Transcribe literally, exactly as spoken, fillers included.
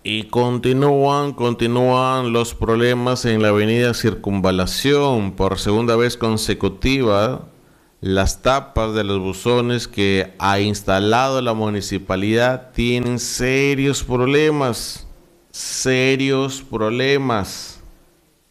Y continúan, continúan los problemas en la avenida Circunvalación. Por segunda vez consecutiva, las tapas de los buzones que ha instalado la municipalidad tienen serios problemas. Serios problemas.